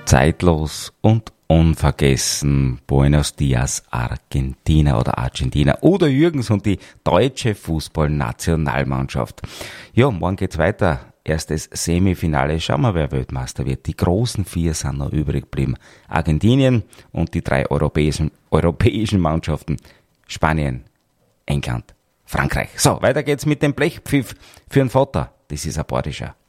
Zeitlos und unvergessen. Buenos Dias, Argentina oder Argentina. Udo Jürgens und die deutsche Fußballnationalmannschaft. Ja, morgen geht's weiter. Erstes Semifinale. Schauen wir, wer Weltmeister wird. Die großen 4 sind noch übrig geblieben. Argentinien und die 3 europäischen Mannschaften. Spanien, England, Frankreich. So, weiter geht's mit dem Blechpfiff für den Vater. Das ist ein Bordischer.